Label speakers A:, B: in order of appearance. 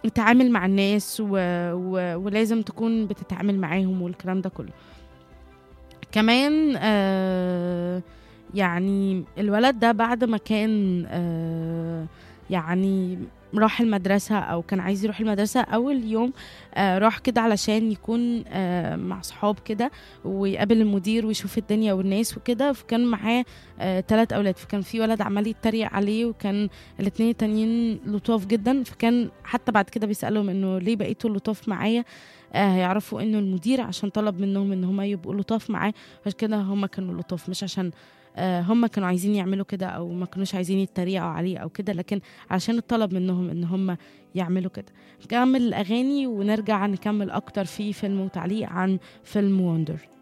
A: تتعامل مع الناس ولازم تكون بتتعامل معاهم والكلام ده كله. كمان يعني الولد ده بعد ما كان يعني راح المدرسة أو كان عايز يروح المدرسة أول يوم، راح كده علشان يكون مع صحاب كده ويقابل المدير ويشوف الدنيا والناس وكده. فكان معاه 3 أولاد، فكان في ولد عمال يتريق عليه، وكان الاتنين التانيين لطاف جدا. فكان حتى بعد كده بيسألهم انه ليه بقيتوا لطاف معايا، هيعرفوا انه المدير عشان طلب منهم ان هم يبقوا لطاف معاه. عشان كده هم كانوا لطاف، مش عشان هم كانوا عايزين يعملوا كده او ما كانوش عايزين يتريقوا عليه او كده، لكن عشان الطلب منهم ان هم يعملوا كده. نكمل الاغاني ونرجع نكمل اكتر في فيلم وتعليق عن فيلم وندر.